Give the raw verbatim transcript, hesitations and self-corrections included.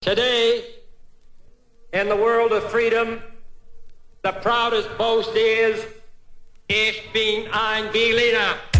Today, in the world of freedom, the proudest boast is, ich bin ein Berliner.